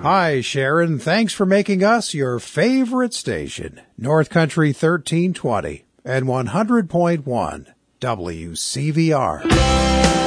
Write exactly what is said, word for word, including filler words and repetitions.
Hi, Sharon. Thanks for making us your favorite station. North Country thirteen twenty and one hundred point one W C V R.